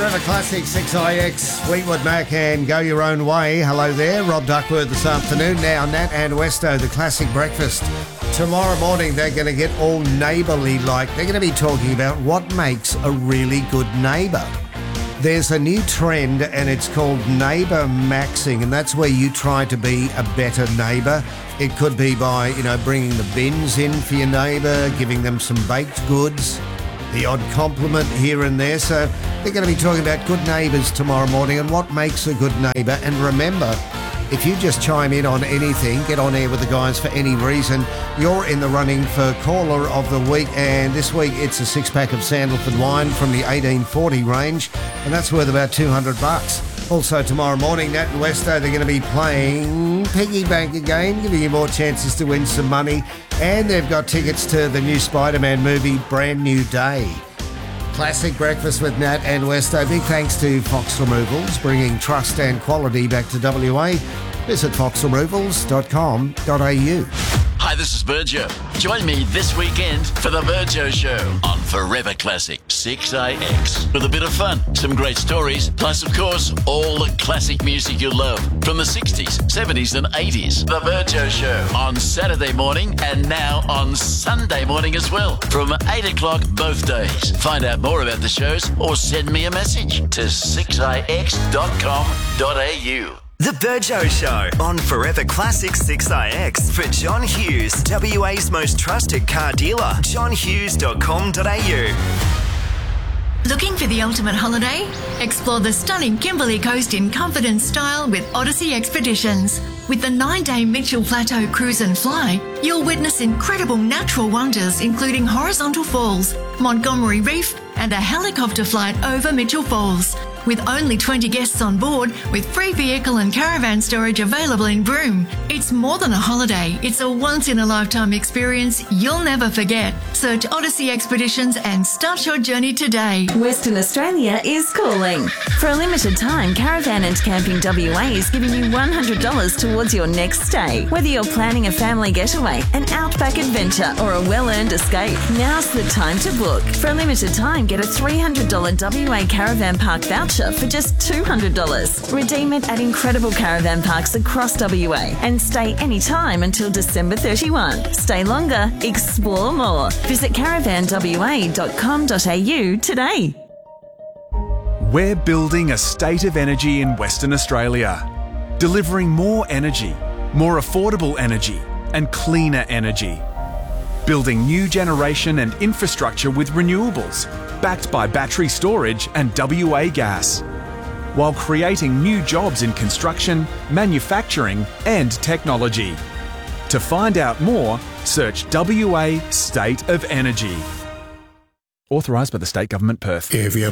Forever Classic 6IX, Fleetwood Mac and Go Your Own Way. Hello there, Rob Duckworth this afternoon. Now Nat and Westo, the Classic Breakfast. Tomorrow morning they're going to get all neighbourly like. They're going to be talking about what makes a really good neighbour. There's a new trend and it's called neighbour maxing, and that's where you try to be a better neighbour. It could be by, bringing the bins in for your neighbour, giving them some baked goods, the odd compliment here and there. So they're going to be talking about good neighbours tomorrow morning and what makes a good neighbour. And remember, if you just chime in on anything, get on air with the guys for any reason, you're in the running for Caller of the Week. And this week it's a 6-pack of Sandalford wine from the 1840 range, and that's worth about $200. Also tomorrow morning, Nat and Westo, they're going to be playing Piggy Bank again, giving you more chances to win some money. And they've got tickets to the new Spider-Man movie, Brand New Day. Classic Breakfast with Nat and Westo. Big thanks to Fox Removals, bringing trust and quality back to WA. Visit foxremovals.com.au. Hi, this is Virgio. Join me this weekend for the Virgio Show on Forever Classic 6IX. With a bit of fun, some great stories, plus, of course, all the classic music you love from the 60s, 70s and 80s. The Virgio Show on Saturday morning and now on Sunday morning as well from 8 o'clock both days. Find out more about the shows or send me a message to 6ix.com.au. The Virgio Show on Forever Classic 6IX for John Hughes, WA's most trusted car dealer, johnhughes.com.au. Looking for the ultimate holiday? Explore the stunning Kimberley Coast in comfort and style with Odyssey Expeditions. With the 9-day Mitchell Plateau Cruise and Fly, you'll witness incredible natural wonders including horizontal falls, Montgomery Reef and a helicopter flight over Mitchell Falls. With only 20 guests on board, with free vehicle and caravan storage available in Broome. It's more than a holiday, it's a once-in-a-lifetime experience you'll never forget. Search Odyssey Expeditions and start your journey today. Western Australia is calling. For a limited time, Caravan and Camping WA is giving you $100 towards your next stay. Whether you're planning a family getaway, an outback adventure or a well-earned escape, now's the time to book. For a limited time, get a $300 WA Caravan Park voucher for just $200. Redeem it at incredible caravan parks across WA and stay anytime until December 31. Stay longer, explore more. Visit caravanwa.com.au today. We're building a state of energy in Western Australia, delivering more energy, more affordable energy and cleaner energy. Building new generation and infrastructure with renewables, backed by battery storage and WA Gas, while creating new jobs in construction, manufacturing and technology. To find out more, search WA State of Energy. Authorised by the State Government, Perth. If you